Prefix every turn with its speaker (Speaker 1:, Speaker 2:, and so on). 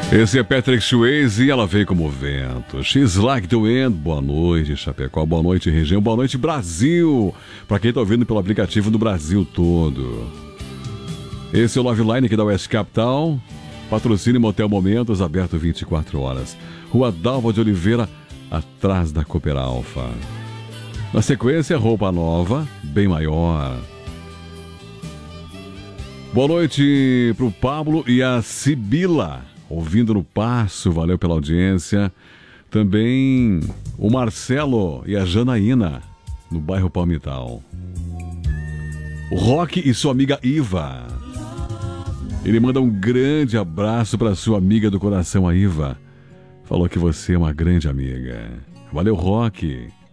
Speaker 1: Esse é Patrick Swayze e ela veio como vento. She's like the wind. Boa noite, Chapecó. Boa noite, região. Boa noite, Brasil. Pra quem tá ouvindo pelo aplicativo do Brasil todo. Esse é o Love Line aqui da West Capital. Patrocínio Motel Momentos, aberto 24 horas. Rua Dalva de Oliveira, atrás da Cooper Alfa. Na sequência, roupa nova, bem maior. Boa noite pro Pablo e a Sibila, ouvindo no Passo, valeu pela audiência. Também o Marcelo e a Janaína, no bairro Palmital. O Roque e sua amiga Iva. Ele manda um grande abraço para sua amiga do coração, a Iva. Falou que você é uma grande amiga. Valeu, Roque.